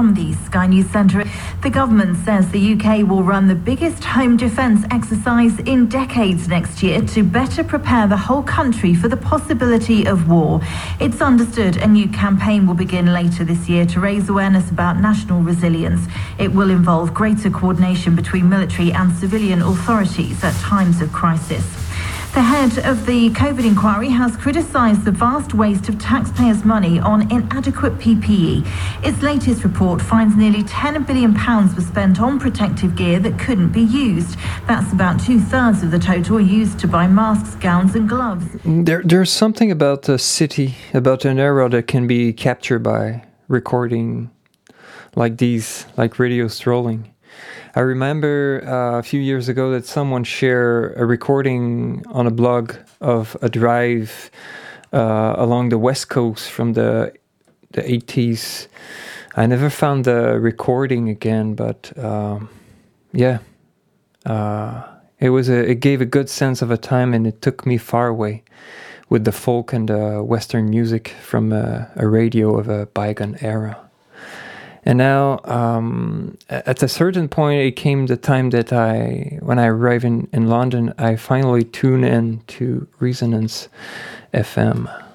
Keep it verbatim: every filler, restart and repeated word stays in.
from the Sky News Centre. The government says the U K will run the biggest home defence exercise in decades next year to better prepare the whole country for the possibility of war. It's understood a new campaign will begin later this year to raise awareness about national resilience. It will involve greater coordination between military and civilian authorities at times of crisis. The head of the COVID inquiry has criticised the vast waste of taxpayers' money on inadequate P P E. Its latest report finds nearly ten billion pounds was spent on protective gear that couldn't be used. That's about two-thirds of the total used to buy masks, gowns and gloves. There, there's something about a city, about an era that can be captured by recording like these, like radio strolling. I remember uh, a few years ago that someone shared a recording on a blog of a drive uh, along the West Coast from the the eighties. I never found the recording again, but um, yeah, uh, it was a, it gave a good sense of a time, and it took me far away with the folk and the Western music from a, a radio of a bygone era. And now, um, at a certain point, it came the time that I, when I arrived in, in London, I finally tuned in to Resonance F M.